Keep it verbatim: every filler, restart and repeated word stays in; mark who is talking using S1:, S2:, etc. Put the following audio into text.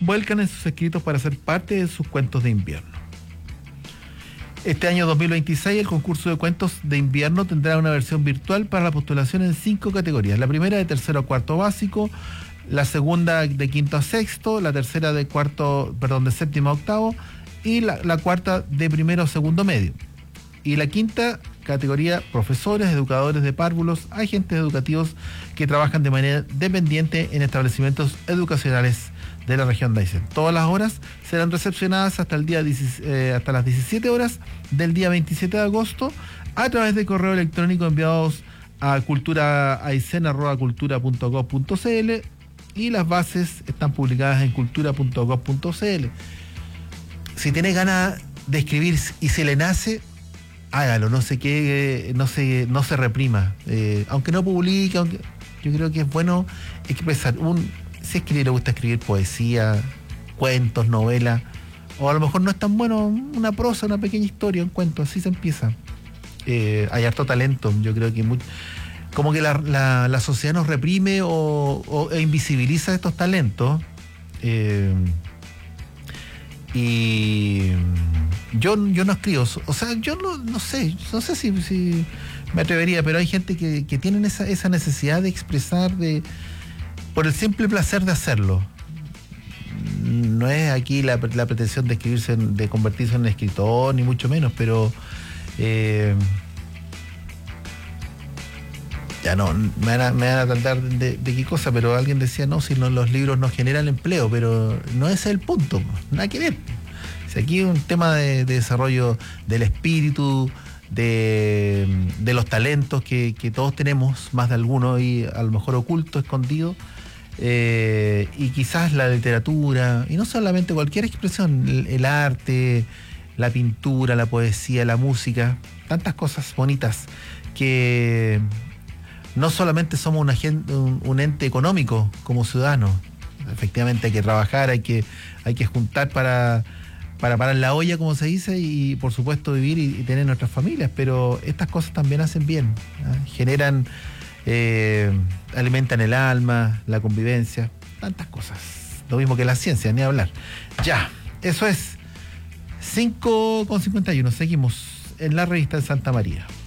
S1: vuelcan en sus escritos para ser parte de sus cuentos de invierno. Este año dos mil veintiséis el concurso de cuentos de invierno tendrá una versión virtual para la postulación en cinco categorías. La primera de tercero a cuarto básico, la segunda de quinto a sexto, la tercera de cuarto, perdón, de séptimo a octavo y la, la cuarta de primero a segundo medio. Y la quinta categoría, profesores, educadores de párvulos, agentes educativos que trabajan de manera dependiente en establecimientos educacionales de la región de Aysén. Todas las horas serán recepcionadas hasta el día eh, hasta las diecisiete horas del día veintisiete de agosto a través de correo electrónico enviados a culturaaysén arroba cultura punto gob punto cl y las bases están publicadas en cultura punto gob punto cl. Si tiene ganas de escribir y se le nace, hágalo, no se quede, no se, no se reprima. Eh, aunque no publique, aunque, yo creo que es bueno expresar un. Si es que le gusta escribir poesía, cuentos, novelas, o a lo mejor no es tan bueno una prosa, una pequeña historia, un cuento, así se empieza. Eh, hay harto talento, yo creo que muy, como que la, la, la sociedad nos reprime o, o e invisibiliza estos talentos. Eh, y yo, yo no escribo, o sea, yo no, no sé, no sé si, si me atrevería, pero hay gente que, que tienen esa, esa necesidad de expresar, de por el simple placer de hacerlo. No es aquí la, la pretensión de escribirse, de convertirse en escritor, ni mucho menos, pero eh, ya no, me van a, me van a tratar de, de qué cosa, pero alguien decía, no, si no, los libros no generan empleo, pero no ese es el punto, nada que ver. Si aquí es un tema de, de desarrollo del espíritu, de, de los talentos que, que todos tenemos, más de alguno, y a lo mejor oculto, escondido. Eh, y quizás la literatura, y no solamente cualquier expresión, el, el arte, la pintura, la poesía, la música, tantas cosas bonitas que no solamente somos una gente, un, un ente económico como ciudadanos. Efectivamente hay que trabajar, hay que, hay que juntar para, para parar la olla, como se dice, y por supuesto vivir y, y tener nuestras familias, pero estas cosas también hacen bien, ¿eh? Generan Eh, alimentan el alma, la convivencia, tantas cosas. Lo mismo que la ciencia, ni hablar. Ya, eso es cinco con cincuenta y uno. Seguimos en la revista de Santa María.